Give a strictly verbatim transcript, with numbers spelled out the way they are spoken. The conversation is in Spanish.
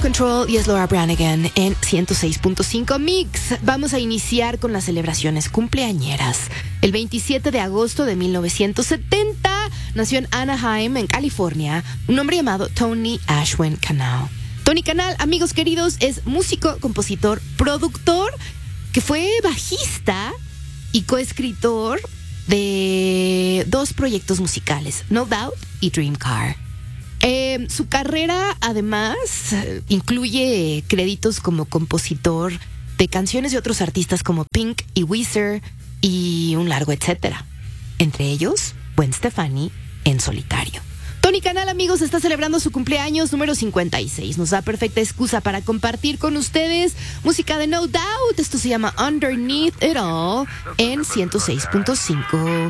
Control y es Laura Branigan en ciento seis punto cinco Mix. Vamos a iniciar con las celebraciones cumpleañeras. El veintisiete de agosto de mil novecientos setenta nació en Anaheim, en California, un hombre llamado Tony Ashwin Canal. Tony Canal, amigos queridos, es músico, compositor, productor, que fue bajista y coescritor de dos proyectos musicales, No Doubt y Dream Car. Eh, su carrera, además, incluye créditos como compositor de canciones de otros artistas como Pink y Weezer y un largo etcétera. Entre ellos, Gwen Stefani en solitario. Tony Canal, amigos, está celebrando su cumpleaños número cincuenta y seis. Nos da perfecta excusa para compartir con ustedes música de No Doubt. Esto se llama Underneath It All en ciento seis punto cinco.